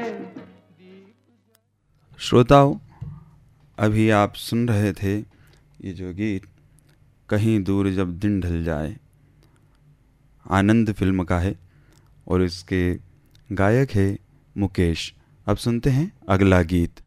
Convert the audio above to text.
श्रोताओं, अभी आप सुन रहे थे ये जो गीत कहीं दूर जब दिन ढल जाए, आनंद फिल्म का है और इसके गायक है मुकेश। अब सुनते हैं अगला गीत।